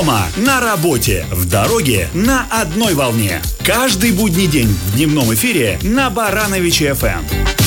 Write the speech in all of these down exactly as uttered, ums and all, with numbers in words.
Дома, на работе, в дороге, на одной волне. Каждый будний день в дневном эфире на Барановичи эф эм.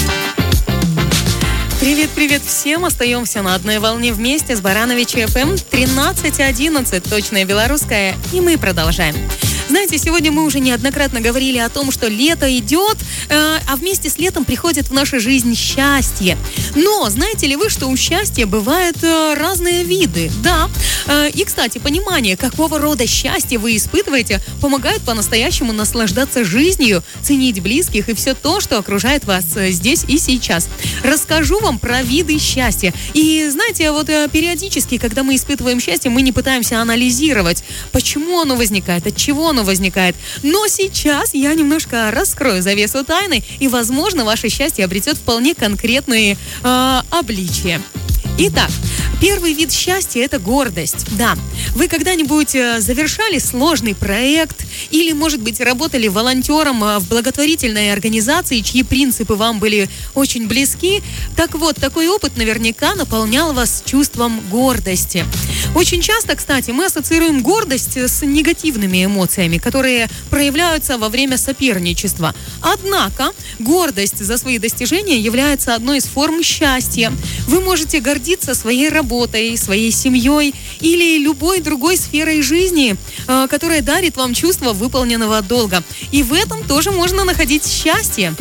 Привет-привет всем! Остаемся на одной волне вместе с Барановичи эф эм. тринадцать одиннадцать, точное белорусское, и мы продолжаем. Знаете, сегодня мы уже неоднократно говорили о том, что лето идет, э, а вместе с летом приходит в нашу жизнь счастье. Но знаете ли вы, что у счастья бывают э, разные виды? Да. Э, и, кстати, понимание, какого рода счастье вы испытываете, помогает по-настоящему наслаждаться жизнью, ценить близких и все то, что окружает вас э, здесь и сейчас. Расскажу вам про виды счастья. И, знаете, вот э, периодически, когда мы испытываем счастье, мы не пытаемся анализировать, почему оно возникает, от чего оно возникает. Но сейчас я немножко раскрою завесу тайны, и, возможно, ваше счастье обретет вполне конкретные э, обличия. Итак, первый вид счастья – это гордость. Да, вы когда-нибудь завершали сложный проект или, может быть, работали волонтером в благотворительной организации, чьи принципы вам были очень близки? Так вот, такой опыт наверняка наполнял вас чувством гордости. Очень часто, кстати, мы ассоциируем гордость с негативными эмоциями, которые проявляются во время соперничества. Однако, гордость за свои достижения является одной из форм счастья. Вы можете гордиться своей работой, своей семьей или любой другой сферой жизни, которая дарит вам чувство выполненного долга. И в этом тоже можно находить счастье.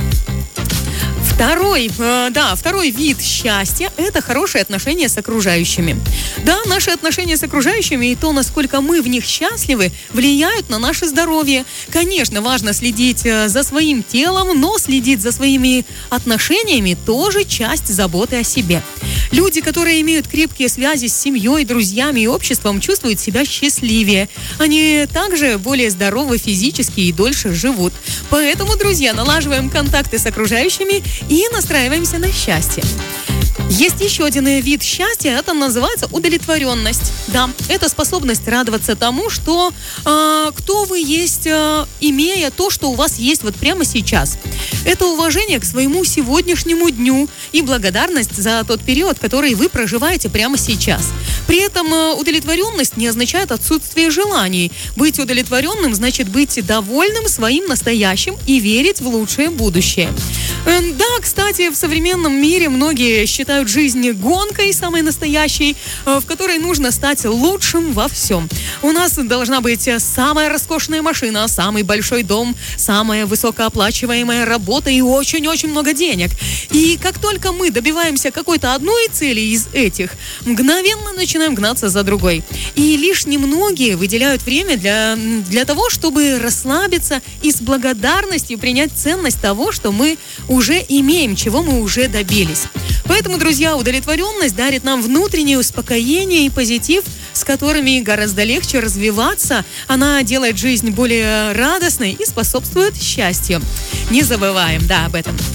Второй, э, да, второй вид счастья – это хорошие отношения с окружающими. Да, наши отношения с окружающими и то, насколько мы в них счастливы, влияют на наше здоровье. Конечно, важно следить за своим телом, но следить за своими отношениями – тоже часть заботы о себе. Люди, которые имеют крепкие связи с семьей, друзьями и обществом, чувствуют себя счастливее. Они также более здоровы физически и дольше живут. Поэтому, друзья, налаживаем контакты с окружающими и настраиваемся на счастье. Есть еще один вид счастья, это называется удовлетворенность. Да, это способность радоваться тому, что э, кто вы есть, э, имея то, что у вас есть вот прямо сейчас. Это уважение к своему сегодняшнему дню и благодарность за тот период, который вы проживаете прямо сейчас. При этом э, удовлетворенность не означает отсутствие желаний. Быть удовлетворенным значит быть довольным своим настоящим и верить в лучшее будущее. Э, да, кстати, в современном мире многие считают жизнь гонкой самой настоящей, в которой нужно стать лучшим во всем. У нас должна быть самая роскошная машина, самый большой дом, самая высокооплачиваемая работа и очень-очень много денег. И как только мы добиваемся какой-то одной цели из этих, мгновенно начинаем гнаться за другой. И лишь немногие выделяют время для, для того, чтобы расслабиться и с благодарностью принять ценность того, что мы уже имеем, чего мы уже добились. Поэтому, друзья, удовлетворенность дарит нам внутреннее успокоение и позитив, с которыми гораздо легче развиваться. Она делает жизнь более радостной и способствует счастью. Не забываем, да, об этом.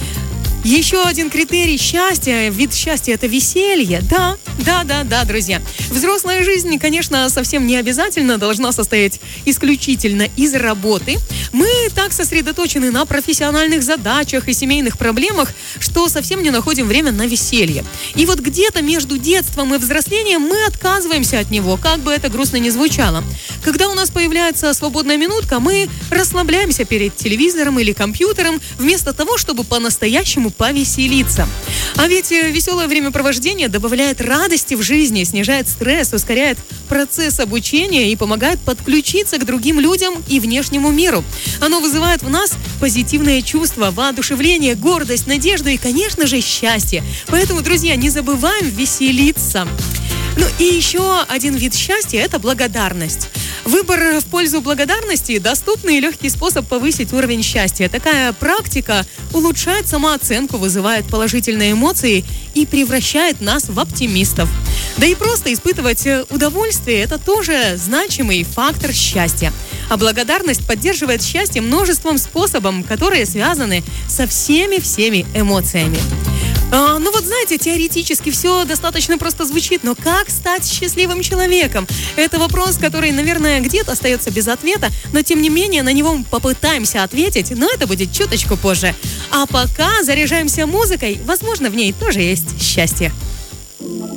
Еще один критерий счастья, вид счастья – это веселье. Да, да, да, да, друзья. Взрослая жизнь, конечно, совсем не обязательно должна состоять исключительно из работы. Мы так сосредоточены на профессиональных задачах и семейных проблемах, что совсем не находим время на веселье. И вот где-то между детством и взрослением мы отказываемся от него, как бы это грустно ни звучало. Когда у нас появляется свободная минутка, мы расслабляемся перед телевизором или компьютером, вместо того, чтобы по-настоящему повеселиться. А ведь веселое времяпровождение добавляет радости в жизни, снижает стресс, ускоряет процесс обучения и помогает подключиться к другим людям и внешнему миру. Оно вызывает в нас позитивные чувства, воодушевление, гордость, надежду и, конечно же, счастье. Поэтому, друзья, не забываем веселиться. Ну и еще один вид счастья – это благодарность. Выбор в пользу благодарности – доступный и легкий способ повысить уровень счастья. Такая практика улучшает самооценку, вызывает положительные эмоции и превращает нас в оптимистов. Да и просто испытывать удовольствие – это тоже значимый фактор счастья. А благодарность поддерживает счастье множеством способов, которые связаны со всеми-всеми эмоциями. А, ну вот знаете, теоретически все достаточно просто звучит, но как стать счастливым человеком? Это вопрос, который, наверное, где-то остается без ответа, но тем не менее на него мы попытаемся ответить, но это будет чуточку позже. А пока заряжаемся музыкой, возможно, в ней тоже есть счастье.